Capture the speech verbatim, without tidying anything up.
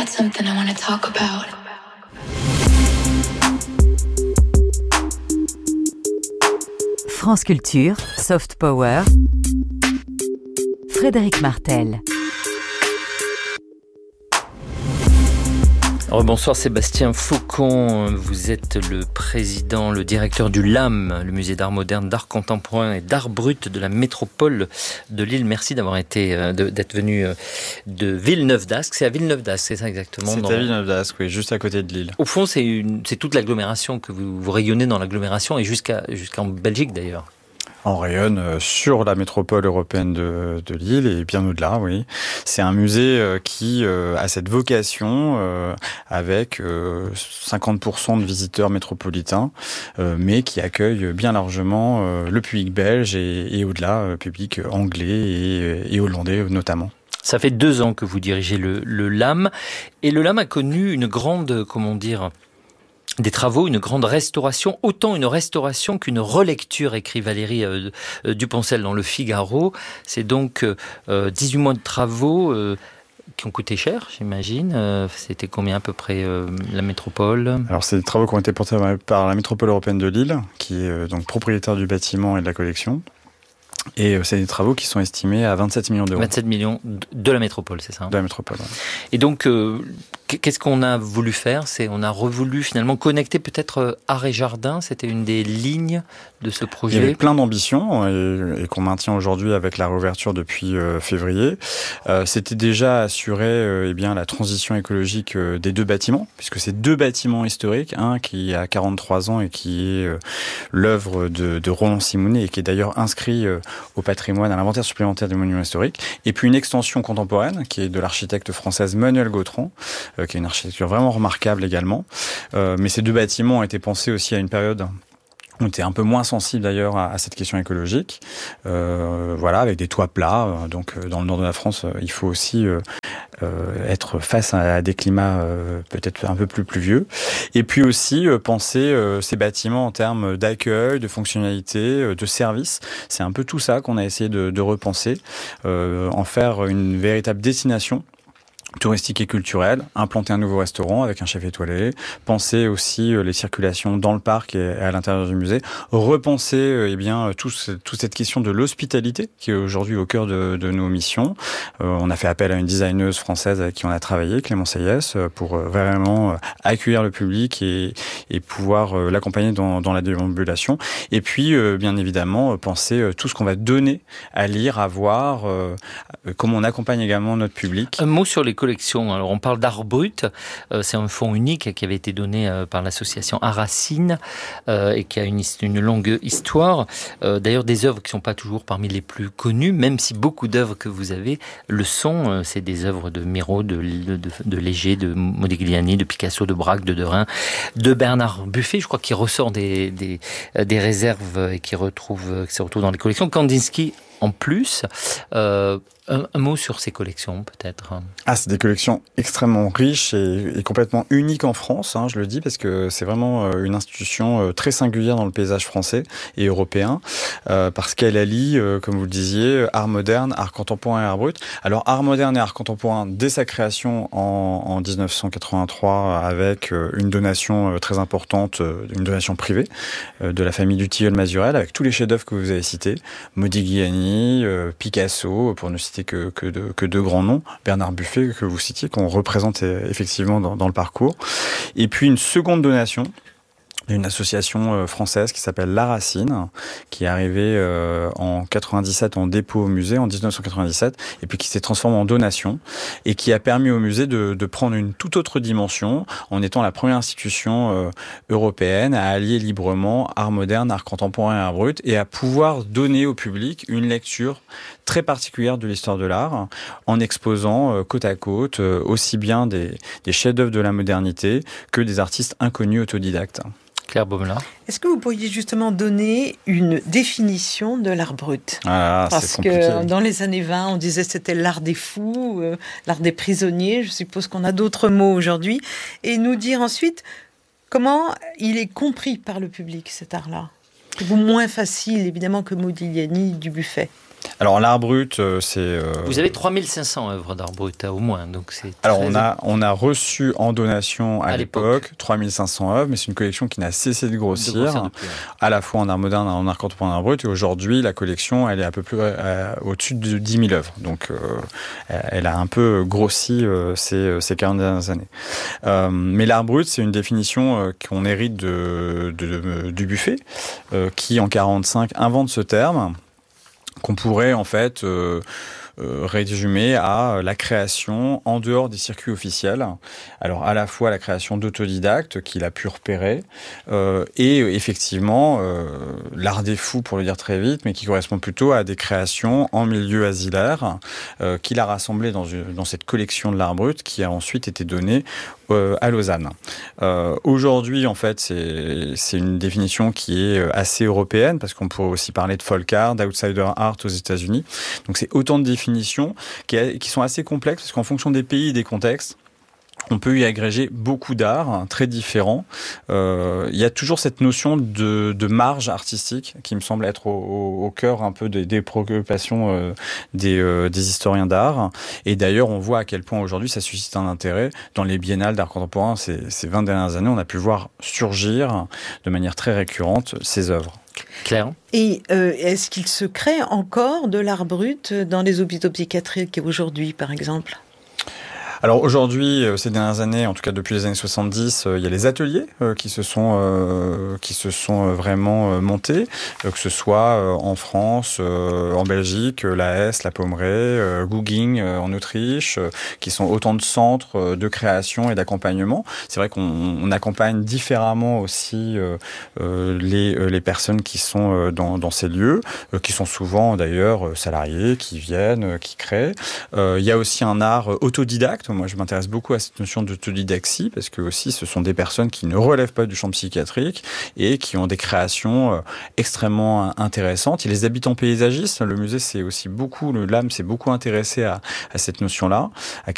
something I want to talk about. France Culture, Soft Power, Frédéric Martel. Alors, bonsoir Sébastien Faucon, vous êtes le président, le directeur du L A M, le musée d'art moderne, d'art contemporain et d'art brut de la métropole de Lille. Merci d'avoir été, de, d'être venu de Villeneuve-d'Ascq. C'est à Villeneuve-d'Ascq, c'est ça exactement? C'est dans... à Villeneuve-d'Ascq, oui, juste à côté de Lille. Au fond, c'est, une, c'est toute l'agglomération que vous, vous rayonnez dans l'agglomération et jusqu'à, jusqu'en Belgique d'ailleurs. On rayonne sur la métropole européenne de, de Lille et bien au-delà, oui. C'est un musée qui a cette vocation avec cinquante pour cent de visiteurs métropolitains, mais qui accueille bien largement le public belge et, et au-delà, public anglais et, et hollandais notamment. Ça fait deux ans que vous dirigez le, le L A M et le L A M a connu une grande, comment dire... des travaux, une grande restauration, autant une restauration qu'une relecture, écrit Valérie euh, euh, Duponcel dans Le Figaro. C'est donc euh, dix-huit mois de travaux euh, qui ont coûté cher, j'imagine. Euh, c'était combien à peu près euh, la métropole? Alors, c'est des travaux qui ont été portés par la métropole européenne de Lille, qui est euh, donc propriétaire du bâtiment et de la collection. Et c'est des travaux qui sont estimés à vingt-sept millions d'euros. vingt-sept millions de la métropole, c'est ça? De la métropole, ouais. Et donc, euh, qu'est-ce qu'on a voulu faire? C'est, on a voulu finalement connecter peut-être art et jardin. C'était une des lignes de ce projet. Il y avait plein d'ambitions et, et qu'on maintient aujourd'hui avec la réouverture depuis euh, février. Euh, c'était déjà assurer euh, eh bien, la transition écologique euh, des deux bâtiments, puisque c'est deux bâtiments historiques, un qui a quarante-trois ans et qui est euh, l'œuvre de, de Roland Simonet et qui est d'ailleurs inscrit euh, au patrimoine, à l'inventaire supplémentaire des monuments historiques, et puis une extension contemporaine qui est de l'architecte française Manuelle Gautran, euh, qui est une architecture vraiment remarquable également. Euh, mais ces deux bâtiments ont été pensés aussi à une période on était un peu moins sensible d'ailleurs à, à cette question écologique, euh, voilà, avec des toits plats. Donc, dans le nord de la France, il faut aussi euh, euh, être face à, à des climats euh, peut-être un peu plus pluvieux. Et puis aussi euh, penser euh, ces bâtiments en termes d'accueil, de fonctionnalité, euh, de service. C'est un peu tout ça qu'on a essayé de, de repenser, euh, en faire une véritable destination touristique et culturelle, implanter un nouveau restaurant avec un chef étoilé, penser aussi les circulations dans le parc et à l'intérieur du musée, repenser eh bien tout, toute cette question de l'hospitalité qui est aujourd'hui au cœur de, de nos missions. Euh, on a fait appel à une designeuse française avec qui on a travaillé, Clémence Hayes, pour vraiment accueillir le public et, et pouvoir l'accompagner dans, dans la déambulation. Et puis, euh, bien évidemment, penser tout ce qu'on va donner à lire, à voir, euh, comment on accompagne également notre public. Un mot sur les collection. Alors, on parle d'art brut. Euh, c'est un fonds unique qui avait été donné euh, par l'association Aracine euh, et qui a une, une longue histoire. Euh, d'ailleurs, des œuvres qui ne sont pas toujours parmi les plus connues, même si beaucoup d'œuvres que vous avez le sont. Euh, c'est des œuvres de Miro, de, de, de, de Léger, de Modigliani, de Picasso, de Braque, de Derain, de Bernard Buffet, je crois, qui ressort des, des, des réserves et qui, retrouve, qui se retrouve dans les collections. Kandinsky en plus. Euh, un, un mot sur ces collections, peut-être. Ah, c'est des collections extrêmement riches et, et complètement uniques en France, hein, je le dis, parce que c'est vraiment une institution très singulière dans le paysage français et européen, euh, parce qu'elle allie, euh, comme vous le disiez, art moderne, art contemporain et art brut. Alors, art moderne et art contemporain, dès sa création en, en dix-neuf cent quatre-vingt-trois, avec une donation très importante, une donation privée, euh, de la famille du Tilleul-Mazurel, avec tous les chefs-d'œuvre que vous avez cités, Modigliani, euh, Picasso, pour ne citer que, que, de, que deux grands noms, Bernard Buffet, que vous citiez, qu'on représente effectivement dans, dans le parcours. Et puis une seconde donation, une association française qui s'appelle La Racine, qui est arrivée euh, en quatre-vingt-dix-sept en dépôt au musée, en dix-neuf cent quatre-vingt-dix-sept, et puis qui s'est transformée en donation, et qui a permis au musée de, de prendre une toute autre dimension, en étant la première institution euh, européenne à allier librement art moderne, art contemporain et art brut, et à pouvoir donner au public une lecture très particulière de l'histoire de l'art, en exposant euh, côte à côte euh, aussi bien des, des chefs-d'œuvre de la modernité que des artistes inconnus autodidactes. Claire Baumelin. Est-ce que vous pourriez justement donner une définition de l'art brut ? Ah, Parce c'est compliqué. que dans les années vingt, on disait que c'était l'art des fous, euh, l'art des prisonniers. Je suppose qu'on a d'autres mots aujourd'hui. Et nous dire ensuite comment il est compris par le public, cet art-là. C'est moins facile, évidemment, que Modigliani du Buffet. Alors l'art brut, euh, c'est... Euh... Vous avez trois mille cinq cents œuvres d'art brut, au moins. Donc c'est Alors très... on a, on a reçu en donation à, à l'époque, l'époque trois mille cinq cents œuvres, mais c'est une collection qui n'a cessé de grossir, de grossir depuis, ouais. à la fois en art moderne et en art contemporain d'art brut. Et aujourd'hui, la collection, elle est à peu près euh, au-dessus de dix mille œuvres. Donc euh, elle a un peu grossi euh, ces, ces quarante dernières années. Euh, mais l'art brut, c'est une définition euh, qu'on hérite de, de, de, du Buffet, euh, qui en quarante-cinq invente ce terme, qu'on pourrait en fait euh, euh, résumer à la création en dehors des circuits officiels. Alors à la fois la création d'autodidactes qu'il a pu repérer euh, et effectivement euh, l'art des fous, pour le dire très vite, mais qui correspond plutôt à des créations en milieu asilaire euh, qu'il a rassemblées dans, une, dans cette collection de l'art brut qui a ensuite été donnée euh, à Lausanne. Euh, aujourd'hui, en fait, c'est, c'est une définition qui est assez européenne parce qu'on pourrait aussi parler de folk art, d'outsider art aux États-Unis. Donc c'est autant de définitions qui, a, qui sont assez complexes parce qu'en fonction des pays et des contextes, on peut y agréger beaucoup d'art hein, très différents. Euh, il y a toujours cette notion de, de marge artistique qui me semble être au, au, au cœur un peu des, des préoccupations euh, des, euh, des historiens d'art. Et d'ailleurs, on voit à quel point aujourd'hui ça suscite un intérêt. Dans les biennales d'art contemporain, ces, ces vingt dernières années, on a pu voir surgir de manière très récurrente ces œuvres. Claire. Et euh, est-ce qu'il se crée encore de l'art brut dans les hôpitaux psychiatriques aujourd'hui, par exemple ? Alors aujourd'hui, ces dernières années, en tout cas depuis les années soixante-dix, il y a les ateliers qui se sont euh, qui se sont vraiment montés, que ce soit en France, en Belgique, l'A S, la Pommeraye, Guging en Autriche, qui sont autant de centres de création et d'accompagnement. C'est vrai qu'on on accompagne différemment aussi euh, les les personnes qui sont dans dans ces lieux, qui sont souvent d'ailleurs salariés, qui viennent, qui créent. Euh, il y a aussi un art autodidacte. Moi, je m'intéresse beaucoup à cette notion d'autodidaxie parce que aussi, ce sont des personnes qui ne relèvent pas du champ psychiatrique et qui ont des créations extrêmement intéressantes. Il y a les habitants paysagistes. Le musée, c'est aussi beaucoup, le L A M s'est beaucoup intéressé à, à cette notion-là, à,